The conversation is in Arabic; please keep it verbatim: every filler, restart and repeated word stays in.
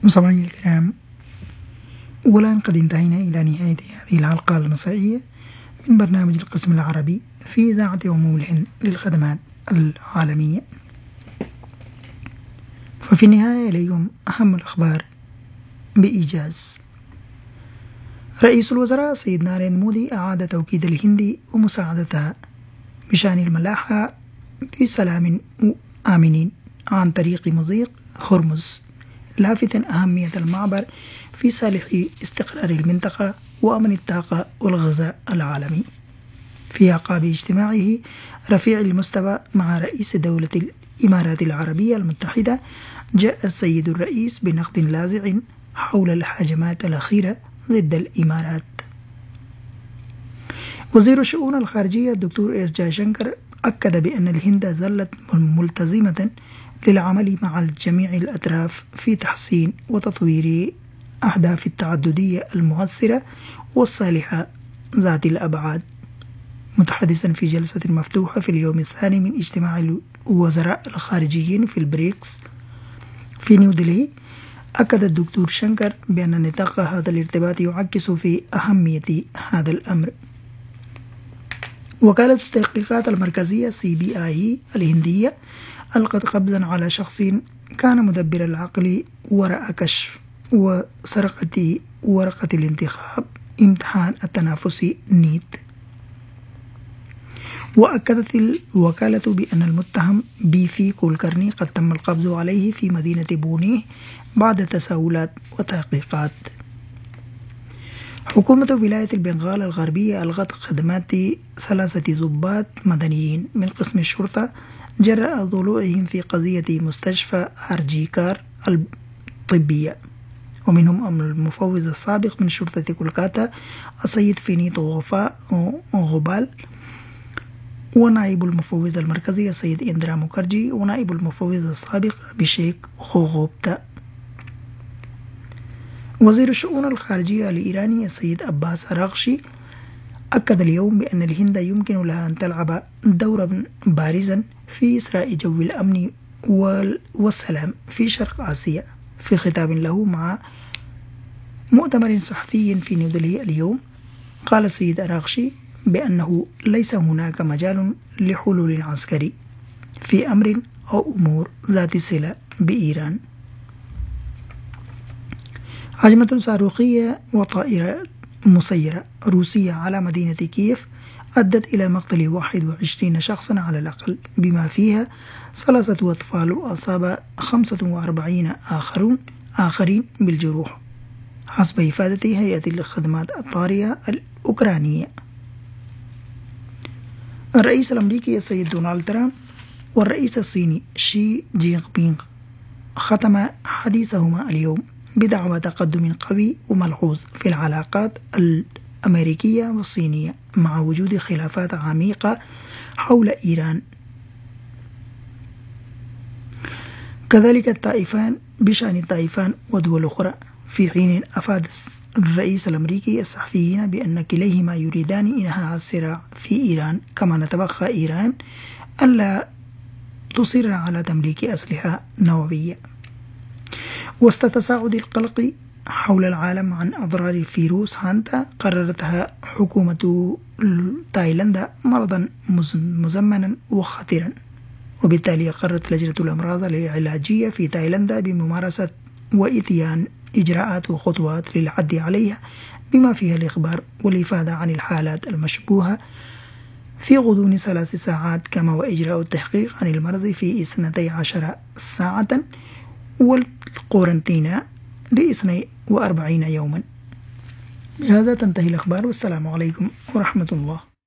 مستمعي الكرام، والآن قد انتهينا إلى نهاية هذه الحلقة المسائية من برنامج القسم العربي في إذاعة عموم الهند للخدمات العالمية. ففي النهاية إليكم أهم الأخبار بإيجاز. رئيس الوزراء سيد ناريندر مودي أعاد توكيد الهند ومساعدتها بشأن الملاحة بسلام آمنين عن طريق مضيق هرمز، لافتا أهمية المعبر في صالح استقرار المنطقة وأمن الطاقة والغذاء العالمي. في أعقاب اجتماعه رفيع المستوى مع رئيس دولة الإمارات العربية المتحدة، جاء السيد الرئيس بنقد لاذع حول الهجمات الأخيرة ضد الإمارات. وزير الشؤون الخارجية الدكتور إس جايشنكر أكد بأن الهند ظلت ملتزمة للعمل مع جميع الأطراف في تحسين وتطوير أهداف التعددية المؤثرة والصالحة ذات الأبعاد. متحدثا في جلسة مفتوحة في اليوم الثاني من اجتماع الوزراء الخارجيين في البريكس في نيودلهي، أكد الدكتور شنكر بأن نطاق هذا الارتباط يعكس في أهمية هذا الأمر. وكالة التحقيقات المركزية سي بي آي الهندية ألقت قبضا على شخص كان مدبر العقل وراء كشف وسرقة ورقة الانتخاب امتحان التنافسي نيت. وأكدت الوكالة بأن المتهم بيفي كولكرني قد تم القبض عليه في مدينة بونيه بعد تساؤلات وتحقيقات. حكومة ولاية البنغال الغربية ألغت خدمات ثلاثة ضباط مدنيين من قسم الشرطة جراء ضلوعهم في قضية مستشفى أرجيكار الطبية، ومنهم المفوض السابق من شرطة كولكاتا السيد فينيت غوفا غوبال، ونائب المفوض المركزي السيد إندرا مukherjee، ونائب المفوض السابق بشيك خوغوبتا. وزير الشؤون الخارجية الإيراني السيد عباس أراغشي أكد اليوم بأن الهند يمكن لها أن تلعب دورا بارزا في إسراء جو الأمن والسلام في شرق آسيا. في خطاب له مع مؤتمر صحفي في نيودلهي اليوم، قال السيد أراغشي بأنه ليس هناك مجال لحلول عسكري في أمر أو أمور ذات صلة بإيران. هجمة صاروخية وطائرة مسيرة روسية على مدينة كييف أدت إلى مقتل واحد وعشرين شخصا على الأقل، بما فيها ثلاثة أطفال، وأصاب خمسة وأربعين آخرون آخرين بالجروح، حسب إفادة هيئة الخدمات الطارئة الأوكرانية. الرئيس الأمريكي السيد دونالد ترامب والرئيس الصيني شي جين بينغ ختم حديثهما اليوم بدعوى تقدم قوي وملحوظ في العلاقات الأمريكية والصينية مع وجود خلافات عميقة حول إيران. كذلك الطائفان بشأن الطائفان ودول أخرى، في حين أفاد الرئيس الأمريكي الصحفيين بأن كليهما يريدان إنهاء الصراع في إيران، كما نتوقع إيران ألا تصر على تمليك أسلحة نووية. وسط تصاعد القلق حول العالم عن أضرار الفيروس هانتا، قررتها حكومة تايلاندا مرضا مزمنا وخطيرا، وبالتالي قررت لجنة الأمراض العلاجية في تايلاندا بممارسة وإتيان إجراءات وخطوات للعد عليها، بما فيها الإخبار والإفادة عن الحالات المشبوهة في غضون ثلاث ساعات، كما وإجراء التحقيق عن المرض في اثنتي عشر ساعة، والقورنطينة لاثنين وأربعين يوما. بهذا تنتهي الأخبار، والسلام عليكم ورحمة الله.